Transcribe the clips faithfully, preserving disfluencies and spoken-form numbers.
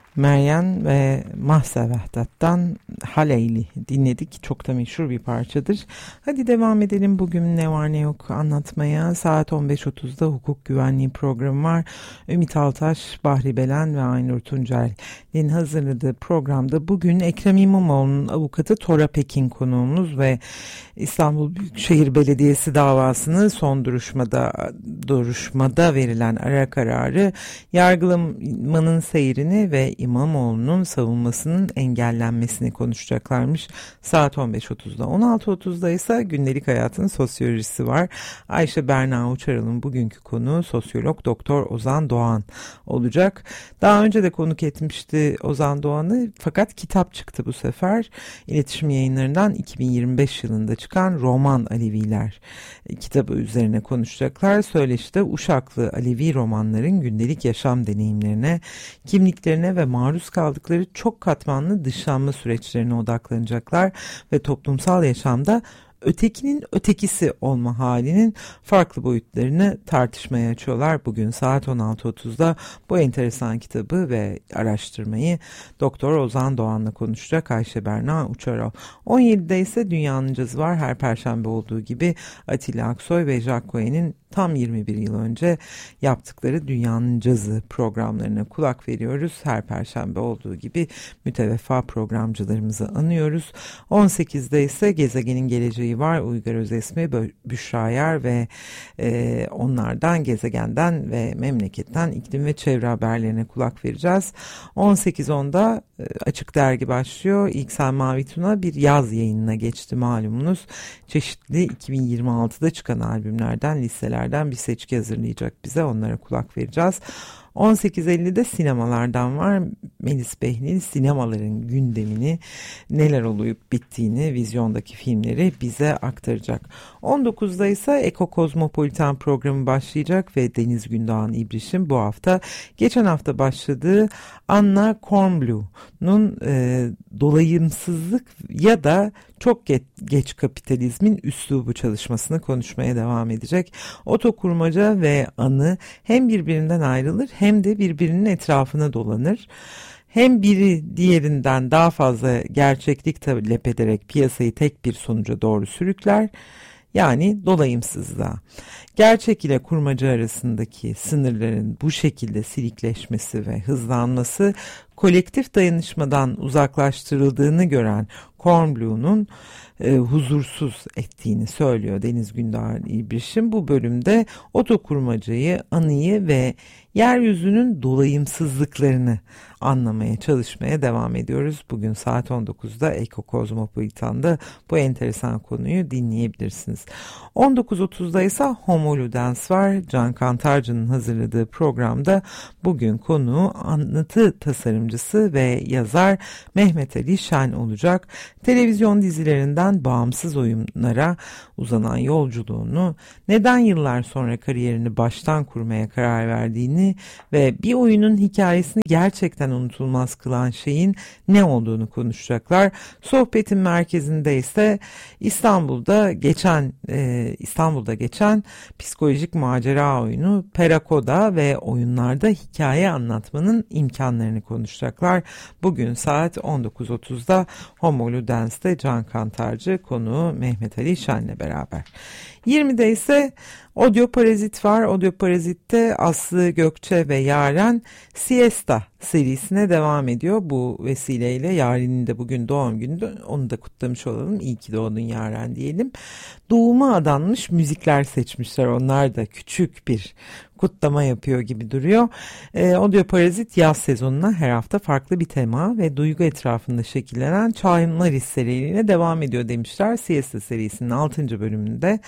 Meryem ve Mahsa Vehdat'tan Haleyli dinledik. Çok da meşhur bir parçadır. Hadi devam edelim. Bugün ne var ne yok anlatmaya. Saat on beş otuzda hukuk güvenliği programı var. Ümit Altaş, Bahri Belen ve Aynur Tuncel'in hazırladığı programda bugün Ekrem İmamoğlu'nun avukatı Tora Pekin konuğumuz ve İstanbul Büyükşehir Belediyesi davasını son duruşmada duruşmada verilen ara kararı, yargılamanın seyrini ve İmamoğlu'nun savunmasının engellenmesini konuşacaklarmış. Saat on beş otuzda. on altı otuzda ise gündelik hayatın sosyolojisi var. Ayşe Berna Uçaral'ın bugünkü konuğu sosyolog Doktor Ozan Doğan olacak. Daha önce de konuk etmişti Ozan Doğan'ı, fakat kitap çıktı bu sefer. İletişim Yayınları'ndan iki bin yirmi beş yılında çıkan Roman Aleviler kitabı üzerine konuşacaklar. Söyleşide Uşaklı Alevi romanların gündelik yaşam deneyimlerine, kimliklerine ve maruz kaldıkları çok katmanlı dışlanma süreçlerine odaklanacaklar ve toplumsal yaşamda ötekinin ötekisi olma halinin farklı boyutlarını tartışmaya açıyorlar. Bugün saat on altı otuzda bu enteresan kitabı ve araştırmayı Doktor Ozan Doğan'la konuşacak Ayşe Berna Uçaral. on yedide ise Dünyanın Cazı var. Her perşembe olduğu gibi Atilla Aksoy ve Jack Cohen'in tam yirmi bir yıl önce yaptıkları Dünyanın Cazı programlarına kulak veriyoruz. Her perşembe olduğu gibi müteveffa programcılarımızı anıyoruz. on sekizde ise Gezegenin Geleceği var. Uygar Özesmi, Büşra Yar ve e, onlardan, gezegenden ve memleketten iklim ve çevre haberlerine kulak vereceğiz. on sekiz onda e, Açık Dergi başlıyor. İlksel Mavi Tuna bir yaz yayınına geçti malumunuz. Çeşitli iki bin yirmi altıda çıkan albümlerden, listelerden bir seçki hazırlayacak bize. Onlara kulak vereceğiz. on sekiz ellide sinemalardan var. Melis Behlil sinemaların gündemini, neler olup bittiğini, vizyondaki filmleri bize aktaracak. on dokuzda ise Eko Kozmopolitan programı başlayacak ve Deniz Gündoğan İbriş'in bu hafta, geçen hafta başladığı Anna Kornbluh'nun e, dolayımsızlık ya da çok geç, geç kapitalizmin üslubu çalışmasını konuşmaya devam edecek. Otokurmaca ve anı hem birbirinden ayrılır hem de birbirinin etrafına dolanır. Hem biri diğerinden daha fazla gerçeklik talep ederek piyasayı tek bir sonuca doğru sürükler. Yani dolayımsızlığa. Gerçek ile kurmaca arasındaki sınırların bu şekilde silikleşmesi ve hızlanması, kolektif dayanışmadan uzaklaştırıldığını gören Kornbluh'un e, huzursuz ettiğini söylüyor Deniz Gündoğan İbriş'in. Bu bölümde otokurmacayı, anıyı ve yeryüzünün dolayımsızlıklarını anlamaya çalışmaya devam ediyoruz. Bugün saat on dokuzda Eko Kozmopolitan'da bu enteresan konuyu dinleyebilirsiniz. on dokuz otuzda ise Homo Ludens var. Can Kantarcı'nın hazırladığı programda bugün konuğu anlatı tasarımcısı ve yazar Mehmet Ali Şen olacak. Televizyon dizilerinden bağımsız oyunlara uzanan yolculuğunu, neden yıllar sonra kariyerini baştan kurmaya karar verdiğini ve bir oyunun hikayesini gerçekten unutulmaz kılan şeyin ne olduğunu konuşacaklar. Sohbetin merkezinde ise İstanbul'da geçen e, İstanbul'da geçen psikolojik macera oyunu Perakoda ve oyunlarda hikaye anlatmanın imkanlarını konuşacaklar. Bugün saat on dokuz otuzda Homo Ludens'te Can Kantarcı, konuğu Mehmet Ali Şen'le beraber. yirmide ise Odyoparazit var. Odyoparazit'te Aslı Gökçe ve Yaren Siesta serisine devam ediyor. Bu vesileyle Yaren'in de bugün doğum günü, onu da kutlamış olalım. İyi ki doğdun Yaren diyelim. Doğuma adanmış müzikler seçmişler. Onlar da küçük bir kutlama yapıyor gibi duruyor. E, Odyoparazit yaz sezonuna her hafta farklı bir tema ve duygu etrafında şekillenen çağınlar hisleriyle devam ediyor demişler. Siesta serisinin altıncı bölümünde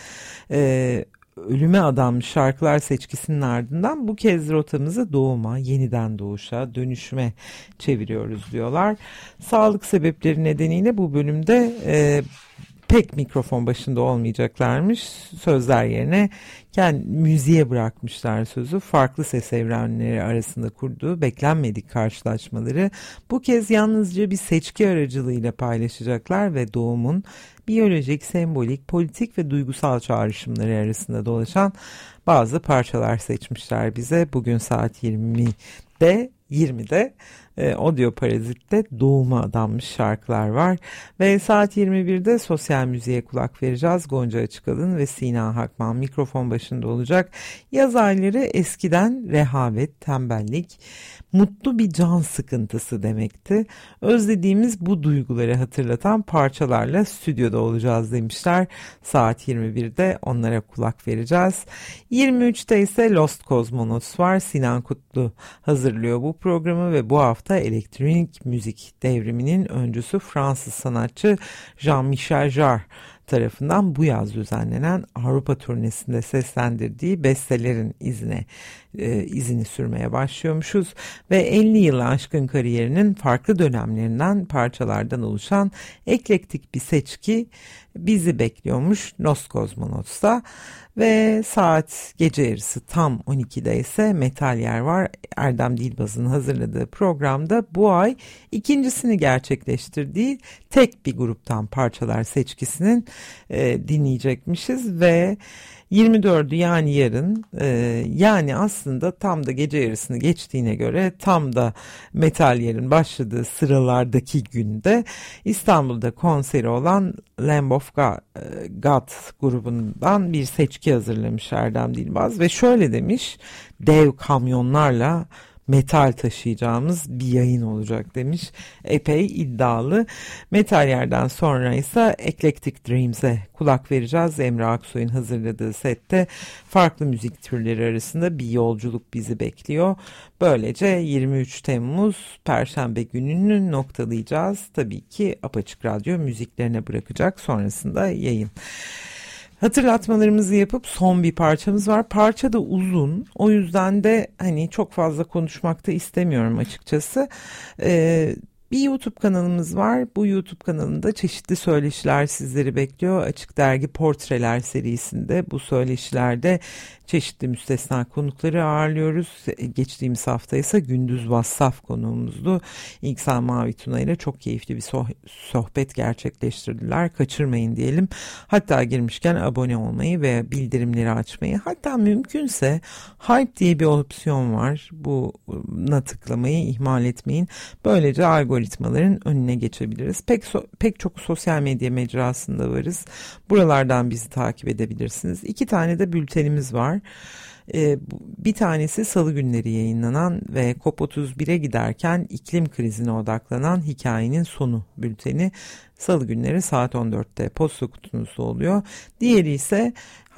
e, ölüme adanmış şarkılar seçkisinin ardından bu kez rotamızı doğuma, yeniden doğuşa, dönüşüme çeviriyoruz diyorlar. Sağlık sebepleri nedeniyle bu bölümde e, pek mikrofon başında olmayacaklarmış. Sözler yerine kendi müziğe bırakmışlar sözü. Farklı ses evrenleri arasında kurduğu beklenmedik karşılaşmaları bu kez yalnızca bir seçki aracılığıyla paylaşacaklar ve doğumun biyolojik, sembolik, politik ve duygusal çağrışımları arasında dolaşan bazı parçalar seçmişler bize. Bugün saat yirmide yirmide E, Audio Parazit'te doğuma adanmış şarkılar var. Ve saat yirmi birde sosyal müziğe kulak vereceğiz. Gonca Açıkalın ve Sina Hakman mikrofon başında olacak. Yaz ayları eskiden rehavet, tembellik, mutlu bir can sıkıntısı demekti. Özlediğimiz bu duyguları hatırlatan parçalarla stüdyoda olacağız demişler. Saat yirmi birde onlara kulak vereceğiz. yirmi üçte ise Lost Cosmonauts var. Sinan Kutlu hazırlıyor bu programı ve bu hafta elektronik müzik devriminin öncüsü Fransız sanatçı Jean-Michel Jarre tarafından bu yaz düzenlenen Avrupa turnesinde seslendirdiği bestelerin izine e, izini sürmeye başlıyormuşuz ve elli yılı aşkın kariyerinin farklı dönemlerinden parçalardan oluşan eklektik bir seçki bizi bekliyormuş Lost Cosmonauts'ta. Ve saat gece yarısı tam on ikide ise Metal Yer var. Erdem Dilbaz'ın hazırladığı programda bu ay ikincisini gerçekleştirdiği tek bir gruptan parçalar seçkisinin e, dinleyecekmişiz ve yirmi dördü yani yarın e, yani aslında tam da gece yarısını geçtiğine göre tam da Metal Yer'in başladığı sıralardaki günde İstanbul'da konseri olan Lamb of God grubundan bir seçki hazırlamış Erdem Dilbaz ve şöyle demiş: dev kamyonlarla metal taşıyacağımız bir yayın olacak demiş. Epey iddialı. Metal Yer'den sonra ise Eclectic Dreams'e kulak vereceğiz. Emre Aksoy'un hazırladığı sette farklı müzik türleri arasında bir yolculuk bizi bekliyor. Böylece yirmi üç Temmuz Perşembe gününü noktalayacağız. Tabii ki Apaçık Radyo müziklerine bırakacak, sonrasında yayın. Hatırlatmalarımızı yapıp son bir parçamız var. Parça da uzun. O yüzden de hani çok fazla konuşmak da istemiyorum açıkçası. Ee, bir YouTube kanalımız var. Bu YouTube kanalında çeşitli söyleşiler sizleri bekliyor. Açık Dergi Portreler serisinde bu söyleşilerde çeşitli müstesna konukları ağırlıyoruz. Geçtiğimiz hafta ise Gündüz Vassaf konuğumuzdu. İksel Mavi Tuna ile çok keyifli bir soh- sohbet gerçekleştirdiler. Kaçırmayın diyelim. Hatta girmişken abone olmayı ve bildirimleri açmayı, hatta mümkünse Hype diye bir opsiyon var. Buna tıklamayı ihmal etmeyin. Böylece algoritmaların önüne geçebiliriz. Pek, so- pek çok sosyal medya mecrasında varız. Buralardan bizi takip edebilirsiniz. İki tane de bültenimiz var. Ee, bir tanesi salı günleri yayınlanan ve COP otuz bire giderken iklim krizine odaklanan Hikayenin Sonu bülteni salı günleri saat on dörtte posta kutunuzda oluyor. Diğeri ise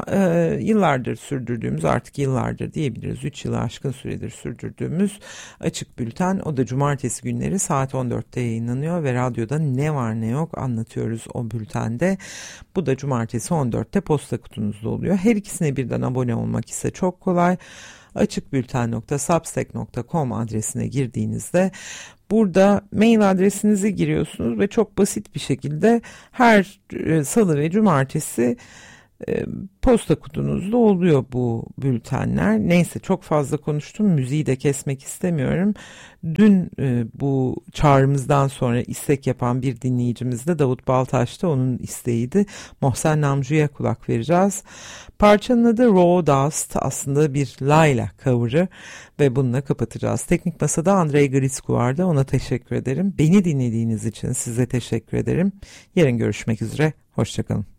e, yıllardır sürdürdüğümüz, artık yıllardır diyebiliriz, üç yılı aşkın süredir sürdürdüğümüz Açık Bülten. O da cumartesi günleri saat on dörtte yayınlanıyor ve radyoda ne var ne yok anlatıyoruz o bültende. Bu da cumartesi on dörtte posta kutunuzda oluyor. Her ikisine birden abone olmak ise çok kolay. açıkbülten nokta substack nokta com adresine girdiğinizde burada mail adresinizi giriyorsunuz ve çok basit bir şekilde her e, salı ve cumartesi e, posta kutunuzda oluyor bu bültenler. Neyse, çok fazla konuştum. Müziği de kesmek istemiyorum. Dün e, bu çağrımızdan sonra istek yapan bir dinleyicimiz de Davut Baltaş'ta, onun isteğiydi. Mohsen Namcu'ya kulak vereceğiz. Parçanın adı Raw Dust, aslında bir Layla cover'ı ve bununla kapatacağız. Teknik Masa'da Andrei Gritsku vardı. Ona teşekkür ederim. Beni dinlediğiniz için size teşekkür ederim. Yarın görüşmek üzere. Hoşçakalın.